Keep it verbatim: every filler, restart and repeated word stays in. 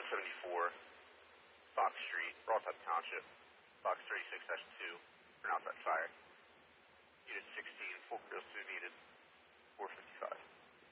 seventy-four, Fox Street, Rossop Township, Box thirty-six dash two, for an outside fire. Unit sixteen.